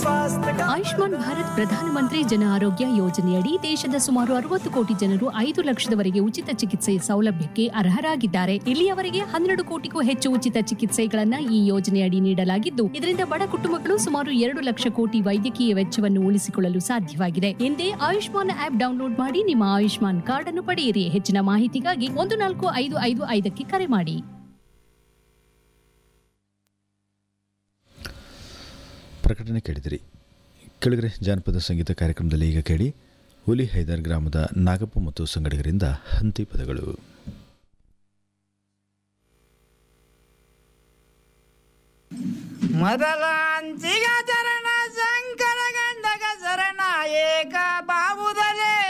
स्वास्थ्य का ಆಯುಷ್ಮಾನ್ ಭಾರತ್ ಪ್ರಧಾನಮಂತ್ರಿ ಜನ ಆರೋಗ್ಯ ಯೋಜನೆಯಡಿ ದೇಶದ ಸುಮಾರು 60 ಕೋಟಿ ಜನರು 5 ಲಕ್ಷದವರೆಗೆ ಉಚಿತ ಚಿಕಿತ್ಸೆ ಸೌಲಭ್ಯಕ್ಕೆ ಅರ್ಹರಾಗಿದ್ದಾರೆ. ಇಲ್ಲಿಯವರೆಗೆ 12 ಕೋಟಿಗೂ ಹೆಚ್ಚು ಉಚಿತ ಚಿಕಿತ್ಸೆಗಳನ್ನ ಈ ಯೋಜನೆಯಡಿ ನೀಡಲಾಗಿದ್ದು, ಇದರಿಂದ ಬಡ ಕುಟುಂಬಗಳು ಸುಮಾರು 2 ಲಕ್ಷ ಕೋಟಿ ವೈದ್ಯಕೀಯ ವೆಚ್ಚವನ್ನು ಉಳಿಸಿಕೊಳ್ಳಲು ಸಾಧ್ಯವಾಗಿದೆ. ಹಿಂದೆ ಆಯುಷ್ಮಾನ್ ಆಪ್ ಡೌನ್ಲೋಡ್ ಮಾಡಿ ನಿಮ್ಮ ಆಯುಷ್ಮಾನ್ ಕಾರ್ಡ್ ಅನ್ನು ಪಡೆಯಿರಿ. ಹೆಚ್ಚಿನ ಮಾಹಿತಿಗಾಗಿ 14555ಕ್ಕೆ ಕರೆ ಮಾಡಿ. ಪ್ರಕಟಣೆ ಕೇಳಿದಿರಿ. ಕೆಳಗರೆ ಜಾನಪದ ಸಂಗೀತ ಕಾರ್ಯಕ್ರಮದಲ್ಲಿ ಈಗ ಕೇಳಿ ಹುಲಿ ಹೈದರ್ ಗ್ರಾಮದ ನಾಗಪ್ಪ ಮತ್ತು ಸಂಗಡಿಗರಿಂದ ಹಂತಿ ಪದಗಳು. ಮೊದಲ ಅಂಚಿಗ